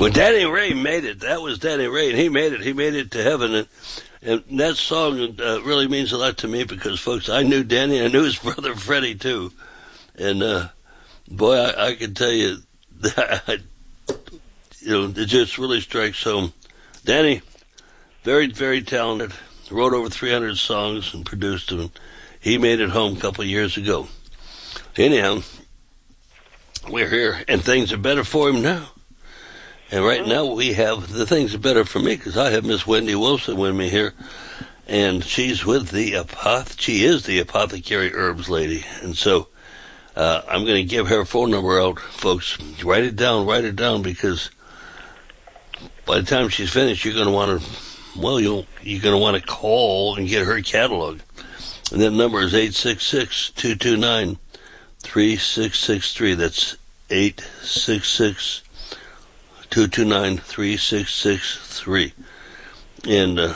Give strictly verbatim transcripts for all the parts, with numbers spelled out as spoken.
Well, Danny Ray made it. That was Danny Ray, and he made it. He made it to heaven. And, and that song uh, really means a lot to me because, folks, I knew Danny. I knew his brother Freddie, too. And, uh, boy, I, I can tell you, that, you know, it just really strikes home. Danny, very, very talented. Wrote over three hundred songs and produced them. He made it home a couple of years ago. Anyhow, we're here, and things are better for him now. And right now we have, the things are better for me because I have Miss Wendy Wilson with me here, and she's with the apoth. She is the Apothecary Herbs lady, and so uh, I'm going to give her phone number out, folks. Write it down, write it down, because by the time she's finished, you're going to want to, well, you'll, you're going to want to call and get her catalog. And that number is eight six six, two two nine, three six six three. That's eight six six, two two nine, three six six three. And, uh,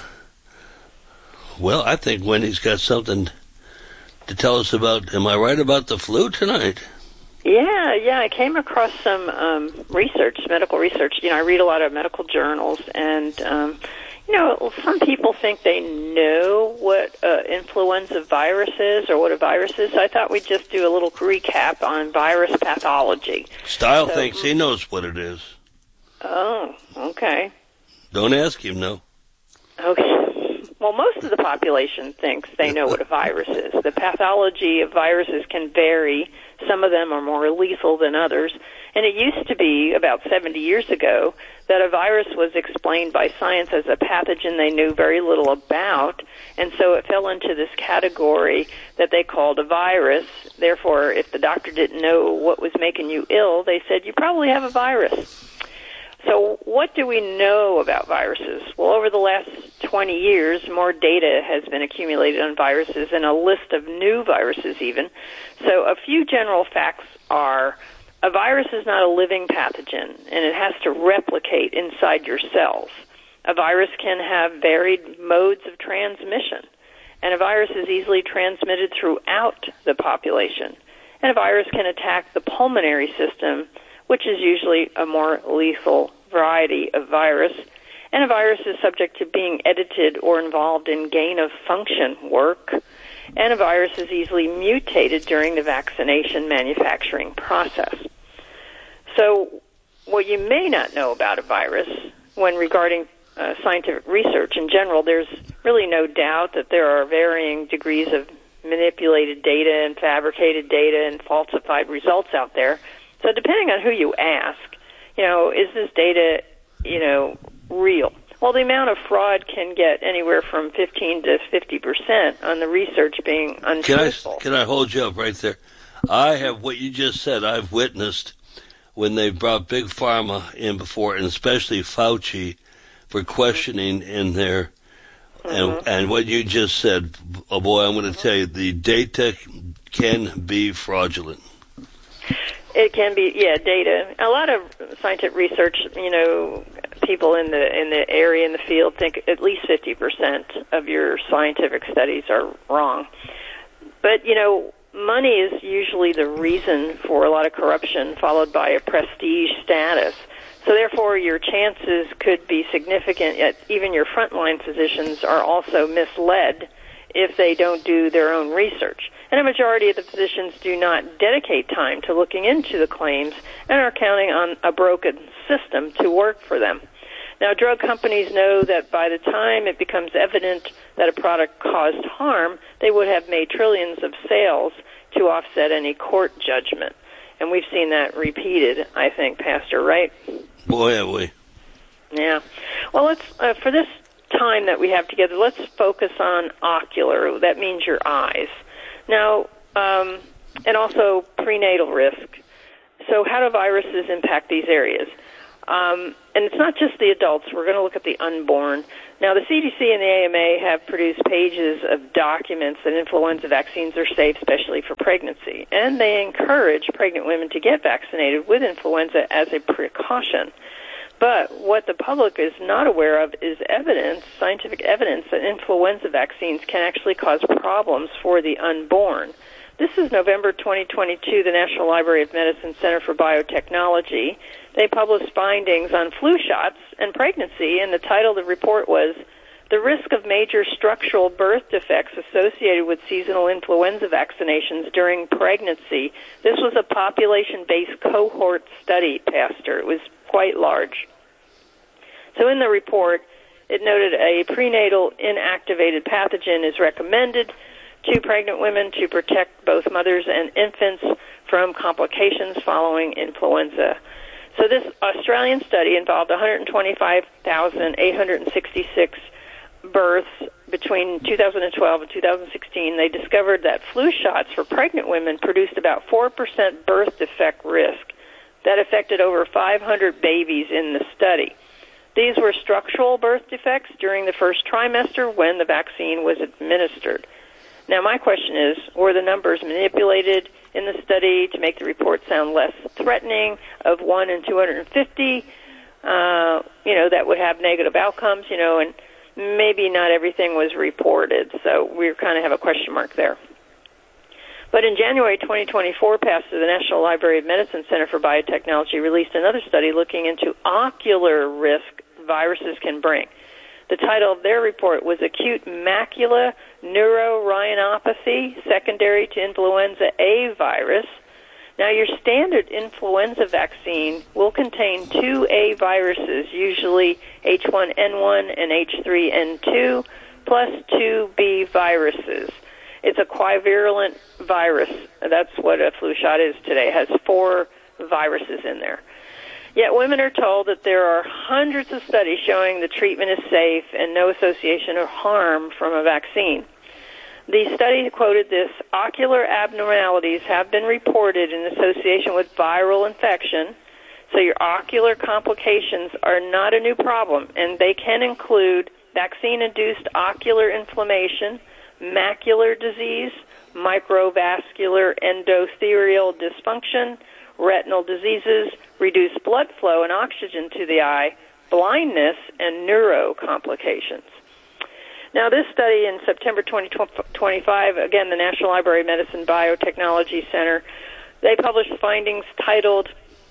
well, I think Wendy's got something to tell us about. Am I right about the flu tonight? Yeah, yeah. I came across some um, research, medical research. You know, I read a lot of medical journals, and, um, you know, some people think they know what uh, influenza virus is or what a virus is. So I thought we'd just do a little recap on virus pathology. Style so, thinks he knows what it is. Oh, okay. Don't ask him, no. Okay. Well, most of the population thinks they know what a virus is. The pathology of viruses can vary. Some of them are more lethal than others. And it used to be, about seventy years ago, that a virus was explained by science as a pathogen they knew very little about, and so it fell into this category that they called a virus. Therefore, if the doctor didn't know what was making you ill, they said, you probably have a virus. So what do we know about viruses? Well, over the last twenty years, more data has been accumulated on viruses and a list of new viruses even. So a few general facts are, a virus is not a living pathogen, and it has to replicate inside your cells. A virus can have varied modes of transmission, and a virus is easily transmitted throughout the population. And a virus can attack the pulmonary system, which is usually a more lethal variety of virus. And a virus is subject to being edited or involved in gain-of-function work. And a virus is easily mutated during the vaccination manufacturing process. So what you may not know about a virus when regarding uh, scientific research in general, there's really no doubt that there are varying degrees of manipulated data and fabricated data and falsified results out there. So depending on who you ask, you know, is this data, you know, real? Well, the amount of fraud can get anywhere from fifteen to fifty percent on the research being untruthful. Can I, can I hold you up right there? I have what you just said. I've witnessed when they brought Big Pharma in before, and especially Fauci, for questioning in there. Mm-hmm. And, and what you just said, oh boy, I'm going to tell you, the data can be fraudulent. It can be, yeah, data. A lot of scientific research, you know, people in the in the area, in the field, think at least fifty percent of your scientific studies are wrong. But, you know, money is usually the reason for a lot of corruption, followed by a prestige status. So therefore, your chances could be significant. Yet even your frontline physicians are also misled if they don't do their own research. And a majority of the physicians do not dedicate time to looking into the claims and are counting on a broken system to work for them. Now, drug companies know that by the time it becomes evident that a product caused harm, they would have made trillions of sales to offset any court judgment. And we've seen that repeated, I think, Pastor, right? Boy, have we. Yeah. Well, let's uh, for this time that we have together, let's focus on ocular. That means your eyes. Now, um, and also prenatal risk. So how do viruses impact these areas? Um, and it's not just the adults. We're going to look at the unborn. Now, the C D C and the A M A have produced pages of documents that influenza vaccines are safe, especially for pregnancy. And they encourage pregnant women to get vaccinated with influenza as a precaution. But what the public is not aware of is evidence, scientific evidence, that influenza vaccines can actually cause problems for the unborn. This is November twenty twenty-two, the National Library of Medicine Center for Biotechnology. They published findings on flu shots and pregnancy, and the title of the report was The Risk of Major Structural Birth Defects Associated with Seasonal Influenza Vaccinations During Pregnancy. This was a population-based cohort study, Pastor. It was quite large. So in the report, it noted a prenatal inactivated pathogen is recommended to pregnant women to protect both mothers and infants from complications following influenza. So this Australian study involved one hundred twenty-five thousand eight hundred sixty-six births between two thousand twelve and two thousand sixteen. They discovered that flu shots for pregnant women produced about four percent birth defect risk. That affected over five hundred babies in the study. These were structural birth defects during the first trimester when the vaccine was administered. Now, my question is, were the numbers manipulated in the study to make the report sound less threatening of one in two hundred fifty, uh, you know, that would have negative outcomes, you know, and maybe not everything was reported, so we kind of have a question mark there. But in January twenty twenty-four, Pastor, the National Library of Medicine Center for Biotechnology released another study looking into ocular risk viruses can bring. The title of their report was Acute Macular Neurorhinopathy Secondary to Influenza A Virus. Now, your standard influenza vaccine will contain two A viruses, usually H one N one and H three N two, plus two B viruses. It's a quadrivalent virus. That's what a flu shot is today. It has four viruses in there. Yet women are told that there are hundreds of studies showing the treatment is safe and no association or harm from a vaccine. The study quoted this, ocular abnormalities have been reported in association with viral infection, so your ocular complications are not a new problem, and they can include vaccine-induced ocular inflammation, macular disease, microvascular endothelial dysfunction, retinal diseases, reduced blood flow and oxygen to the eye, blindness, and neuro complications. Now, this study in September twenty twenty-five, again, the National Library of Medicine Biotechnology Center, they published findings titled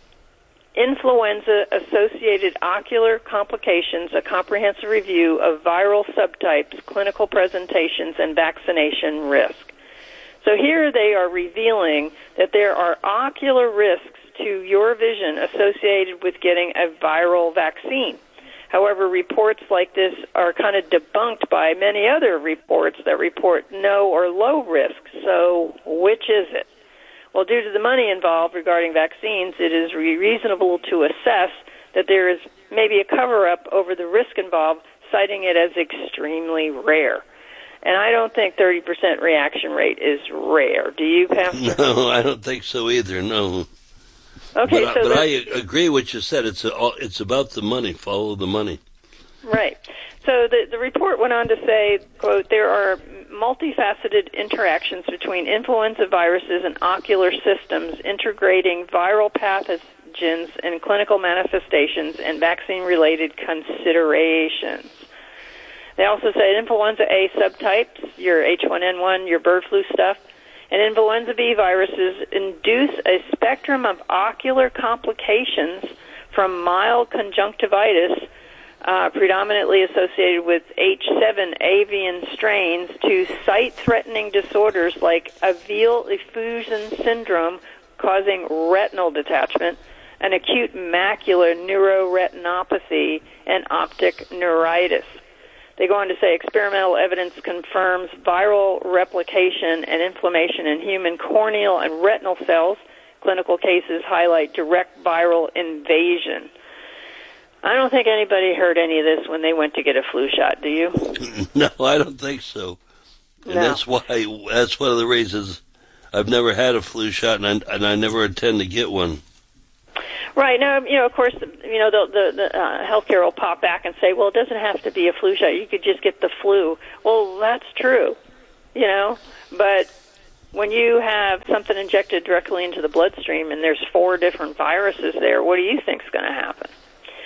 Influenza-Associated Ocular Complications, a Comprehensive Review of Viral Subtypes, Clinical Presentations, and Vaccination Risk. So here they are revealing that there are ocular risks to your vision associated with getting a viral vaccine. However, reports like this are kind of debunked by many other reports that report no or low risk. So which is it? Well, due to the money involved regarding vaccines, it is reasonable to assess that there is maybe a cover-up over the risk involved, citing it as extremely rare. And I don't think thirty percent reaction rate is rare. Do you, Pastor? No, I don't think so either, no. Okay, but, so but I agree with what you said. It's a, it's about the money. Follow the money. Right. So the, the report went on to say, quote, there are multifaceted interactions between influenza viruses and ocular systems integrating viral pathogens and clinical manifestations and vaccine-related considerations. They also said influenza A subtypes, your H one N one, your bird flu stuff, and influenza B viruses induce a spectrum of ocular complications from mild conjunctivitis, uh, predominantly associated with H seven avian strains, to sight-threatening disorders like alveolar effusion syndrome causing retinal detachment, and acute macular neuroretinopathy, and optic neuritis. They go on to say experimental evidence confirms viral replication and inflammation in human corneal and retinal cells. Clinical cases highlight direct viral invasion. I don't think anybody heard any of this when they went to get a flu shot, do you? No, I don't think so. And no. that's why, that's one of the reasons I've never had a flu shot, and I, and I never intend to get one. Right. Now, you know, of course, you know, the, the, the uh, healthcare will pop back and say, well, it doesn't have to be a flu shot. You could just get the flu. Well, that's true, you know, but when you have something injected directly into the bloodstream and there's four different viruses there, what do you think is going to happen?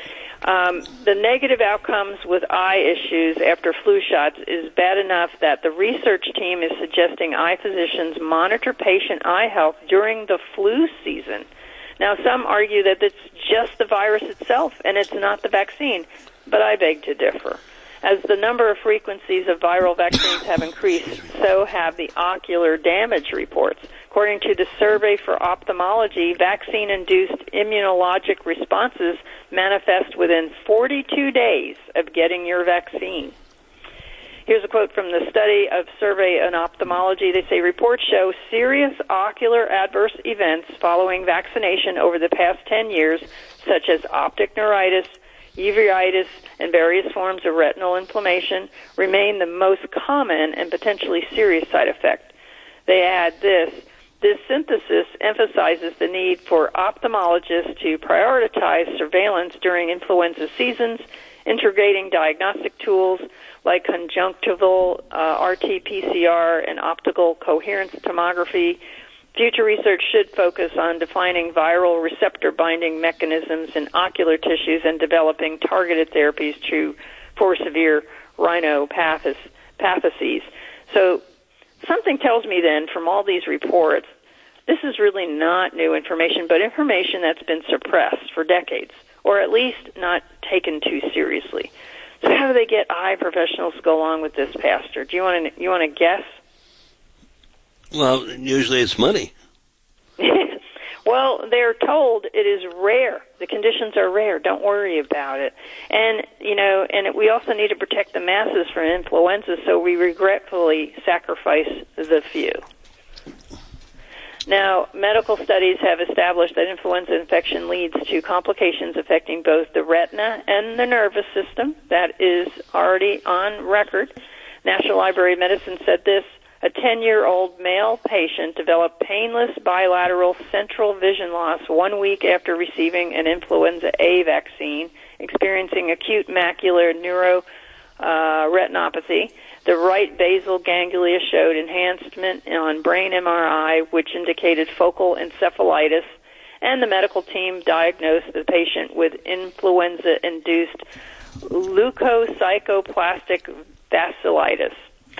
Um, the negative outcomes with eye issues after flu shots is bad enough that the research team is suggesting eye physicians monitor patient eye health during the flu season. Now, some argue that it's just the virus itself and it's not the vaccine, but I beg to differ. As the number of frequencies of viral vaccines have increased, so have the ocular damage reports. According to the Survey for Ophthalmology, vaccine-induced immunologic responses manifest within forty-two days of getting your vaccine. Here's a quote from the study of Survey in Ophthalmology. They say reports show serious ocular adverse events following vaccination over the past ten years, such as optic neuritis, uveitis, and various forms of retinal inflammation, remain the most common and potentially serious side effect. They add this. This synthesis emphasizes the need for ophthalmologists to prioritize surveillance during influenza seasons, integrating diagnostic tools like conjunctival uh, R T P C R and optical coherence tomography. Future research should focus on defining viral receptor binding mechanisms in ocular tissues and developing targeted therapies to, for severe rhinopathies. So something tells me then from all these reports, this is really not new information, but information that's been suppressed for decades, or at least not taken too seriously. So how do they get eye professionals to go along with this, Pastor? Do you want to you want to guess? Well, usually it's money. Well, they're told it is rare. The conditions are rare. Don't worry about it. And, you know, and we also need to protect the masses from influenza, so we regretfully sacrifice the few. Now, medical studies have established that influenza infection leads to complications affecting both the retina and the nervous system. That is already on record. National Library of Medicine said this. A ten-year-old male patient developed painless bilateral central vision loss one week after receiving an influenza A vaccine, experiencing acute macular neuroretinopathy. The right basal ganglia showed enhancement on brain M R I, which indicated focal encephalitis, and the medical team diagnosed the patient with influenza-induced leukocytoplastic vasculitis.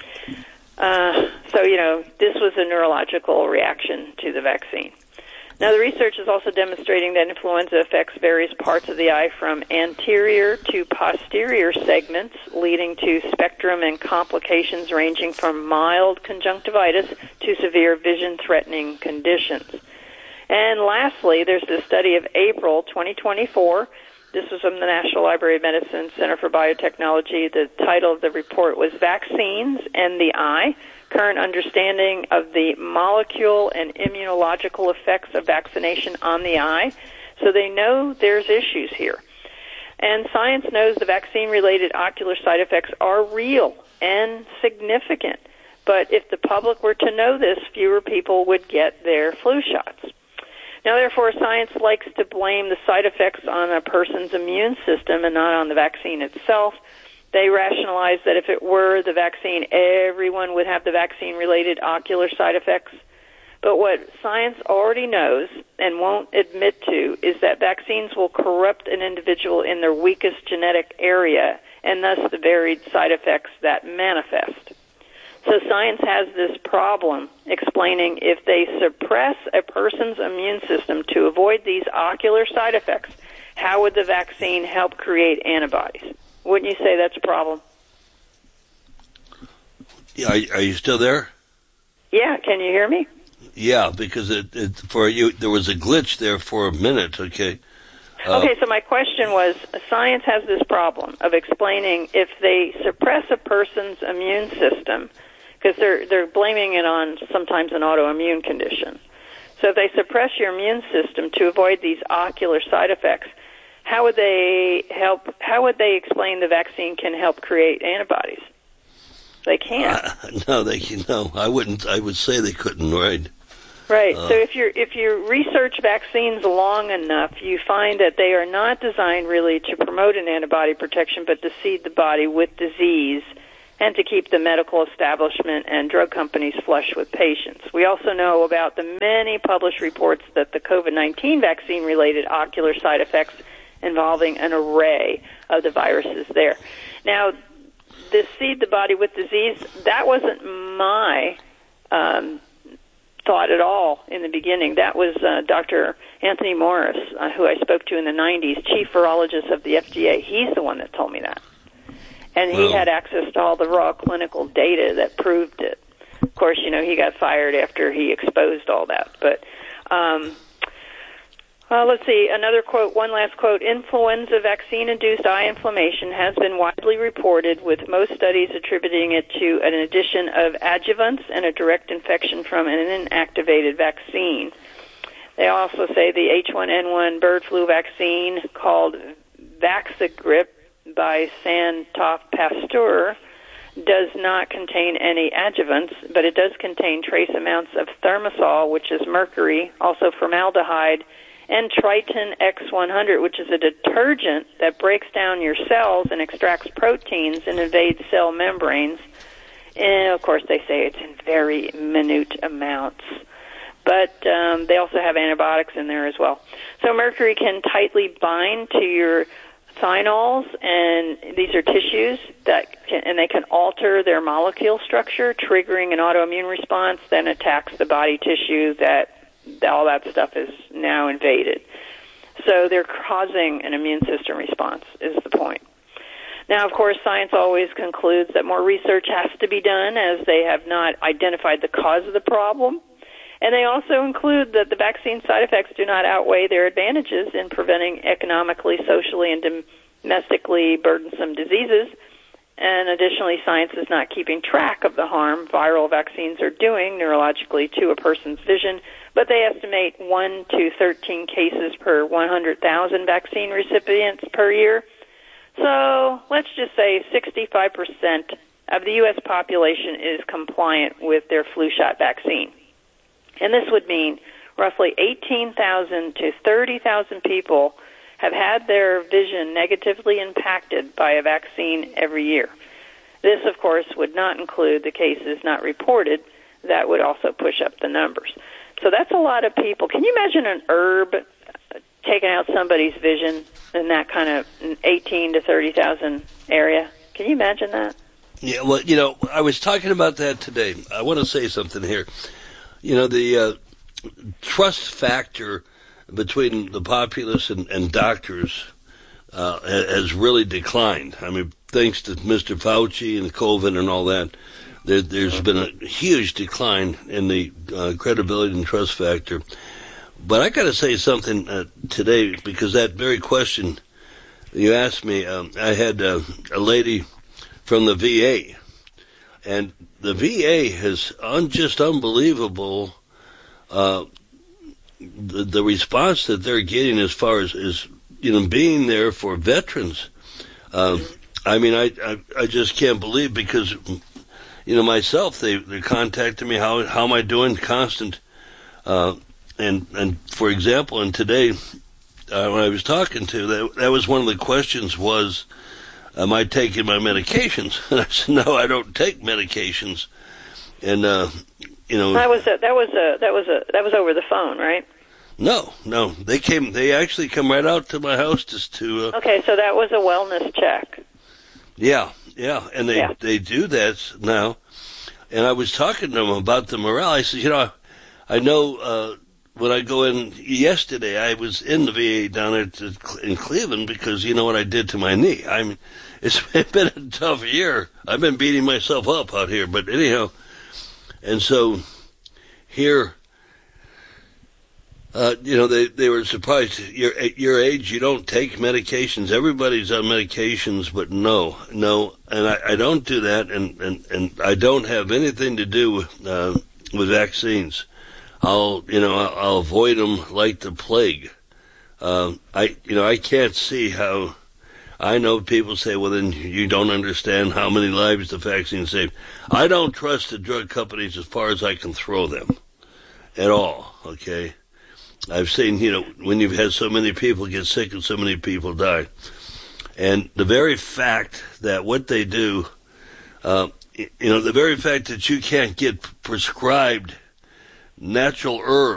Uh, so, you know, this was a neurological reaction to the vaccine. Now, the research is also demonstrating that influenza affects various parts of the eye from anterior to posterior segments, leading to spectrum and complications ranging from mild conjunctivitis to severe vision-threatening conditions. And lastly, there's the study of April twenty twenty-four. This was from the National Library of Medicine Center for Biotechnology. The title of the report was Vaccines and the Eye, Current Understanding of the Molecule and Immunological Effects of Vaccination on the Eye. So they know there's issues here. And science knows the vaccine-related ocular side effects are real and significant. But if the public were to know this, fewer people would get their flu shots. Now, therefore, science likes to blame the side effects on a person's immune system and not on the vaccine itself. They rationalize that if it were the vaccine, everyone would have the vaccine-related ocular side effects. But what science already knows and won't admit to is that vaccines will corrupt an individual in their weakest genetic area, and thus the varied side effects that manifest. So science has this problem explaining if they suppress a person's immune system to avoid these ocular side effects, how would the vaccine help create antibodies? Wouldn't you say that's a problem? Yeah, are, are you still there? Yeah, can you hear me? Yeah, because it, it for you there was a glitch there for a minute. Okay. Uh, okay, so my question was, science has this problem of explaining if they suppress a person's immune system, because they're they're blaming it on sometimes an autoimmune condition. So if they suppress your immune system to avoid these ocular side effects, how would they help? How would they explain the vaccine can help create antibodies? They can't. Uh, no, they no. I wouldn't. I would say they couldn't. Right. Right. Uh, so if you if you research vaccines long enough, you find that they are not designed really to promote an antibody protection, but to seed the body with disease and to keep the medical establishment and drug companies flush with patients. We also know about the many published reports that the COVID nineteen vaccine-related ocular side effects involving an array of the viruses there. Now, the seed the body with disease, that wasn't my um, thought at all in the beginning. That was uh, Doctor Anthony Morris, uh, who I spoke to in the nineties, chief virologist of the F D A. He's the one that told me that. And he Wow. had access to all the raw clinical data that proved it. Of course, you know, he got fired after he exposed all that. But um, uh, let's see, another quote, one last quote. Influenza vaccine-induced eye inflammation has been widely reported, with most studies attributing it to an addition of adjuvants and a direct infection from an inactivated vaccine. They also say the H one N one bird flu vaccine called Vaxigrip by Santoph Pasteur does not contain any adjuvants, but it does contain trace amounts of thimerosal, which is mercury, also formaldehyde, and Triton X one hundred, which is a detergent that breaks down your cells and extracts proteins and invades cell membranes. And, of course, they say it's in very minute amounts. But um, they also have antibiotics in there as well. So mercury can tightly bind to your cyanols, and these are tissues that can, and they can alter their molecule structure, triggering an autoimmune response, then attacks the body tissue that all that stuff is now invaded. So they're causing an immune system response, is the point. Now, of course, science always concludes that more research has to be done, as they have not identified the cause of the problem. And they also include that the vaccine side effects do not outweigh their advantages in preventing economically, socially, and domestically burdensome diseases. And additionally, science is not keeping track of the harm viral vaccines are doing neurologically to a person's vision, but they estimate one to thirteen cases per one hundred thousand vaccine recipients per year. So let's just say sixty-five percent of the U S population is compliant with their flu shot vaccine. And this would mean roughly eighteen thousand to thirty thousand people have had their vision negatively impacted by a vaccine every year. This, of course, would not include the cases not reported. That would also push up the numbers. So that's a lot of people. Can you imagine an herb taking out somebody's vision in that kind of eighteen to thirty thousand area? Can you imagine that? Yeah, well, you know, I was talking about that today. I want to say something here. You know, the uh, trust factor between the populace and, and doctors uh, has really declined. I mean, thanks to Mister Fauci and COVID and all that, there, there's been a huge decline in the uh, credibility and trust factor. But I got to say something uh, today, because that very question you asked me, um, I had uh, a lady from the V A, and the V A has un- just unbelievable uh, the, the response that they're getting as far as, as you know, being there for veterans. Um, I mean, I, I I just can't believe, because you know myself, they they contacted me. How how am I doing? Constant, uh, and and for example, and today uh, when I was talking to that, that was one of the questions was, am I taking my medications? And I said, no, I don't take medications. And uh, you know, that was a, that was a, that was a, that was over the phone, right? No, no, they came. They actually come right out to my house just to. Uh, okay, so that was a wellness check. Yeah, yeah, and they yeah. they do that now. And I was talking to them about the morale. I said, you know, I know uh, when I go in yesterday, I was in the V A down there to, in Cleveland, because you know what I did to my knee. I mean, it's been a tough year. I've been beating myself up out here, but anyhow, and so here, uh, you know, they they were surprised. You're, at your age, you don't take medications. Everybody's on medications, but no, no, and I, I don't do that, and, and, and I don't have anything to do with, uh, with vaccines. I'll, you know, I'll, I'll avoid them like the plague. Uh, I, you know, I can't see how. I know people say, well, then you don't understand how many lives the vaccine saved. I don't trust the drug companies as far as I can throw them at all, okay? I've seen, you know, when you've had so many people get sick and so many people die. And the very fact that what they do, uh, you know, the very fact that you can't get prescribed natural herbs